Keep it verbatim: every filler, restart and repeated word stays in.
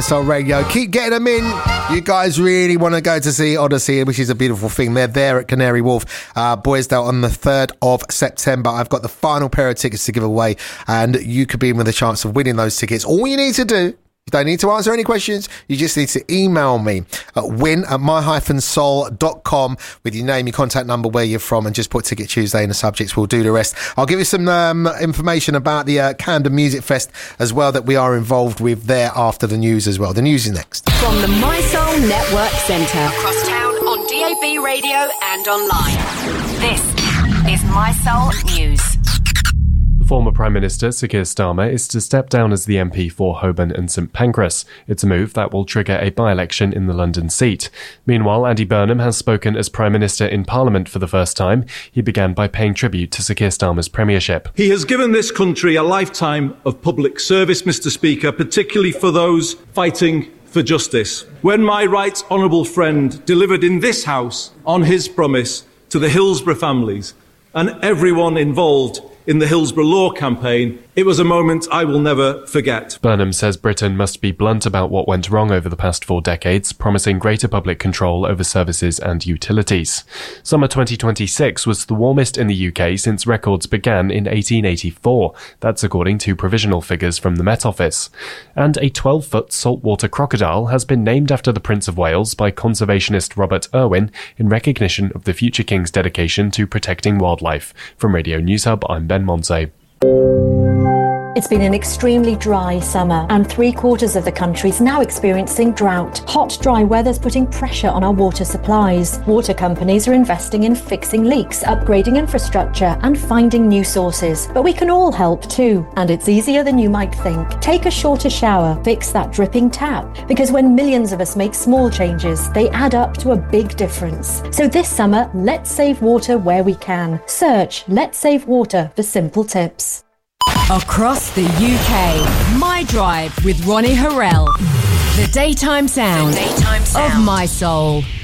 Soul Radio. Keep getting them in. You guys really want to go to see Odyssey, which is a beautiful thing. They're there at Canary Wharf, uh, Boysdale on the third of September. I've got the final pair of tickets to give away, and you could be in with a chance of winning those tickets. All you need to do, you don't need to answer any questions. You just need to email me at win at my dash soul dot com with your name, your contact number, where you're from, and just put Ticket Tuesday in the subjects. We'll do the rest. I'll give you some um, information about the uh, Camden Music Fest as well that we are involved with there after the news as well. The news is next. From the My Soul Network Centre. Across town on D A B radio and online. This is My Soul News. Former Prime Minister Sir Keir Starmer is to step down as the M P for Holborn and St Pancras. It's a move that will trigger a by-election in the London seat. Meanwhile, Andy Burnham has spoken as Prime Minister in Parliament for the first time. He began by paying tribute to Sir Keir Starmer's premiership. He has given this country a lifetime of public service, Mr Speaker, particularly for those fighting for justice. When my right honourable friend delivered in this House on his promise to the Hillsborough families and everyone involved in the Hillsborough Law campaign, it was a moment I will never forget. Burnham says Britain must be blunt about what went wrong over the past four decades, promising greater public control over services and utilities. Summer twenty twenty-six was the warmest in the U K since records began in eighteen eighty-four. That's according to provisional figures from the Met Office. And a twelve-foot saltwater crocodile has been named after the Prince of Wales by conservationist Robert Irwin in recognition of the future King's dedication to protecting wildlife. From Radio News Hub, I'm Ben Monse. It's been an extremely dry summer, and three quarters of the country's now experiencing drought. Hot, dry weather's putting pressure on our water supplies. Water companies are investing in fixing leaks, upgrading infrastructure, and finding new sources. But we can all help too, and it's easier than you might think. Take a shorter shower, fix that dripping tap, because when millions of us make small changes, they add up to a big difference. So this summer, let's save water where we can. Search Let's Save Water for simple tips. Across the U K, My Drive with Ronnie Harrell. The daytime sound, the daytime sound. of My Soul.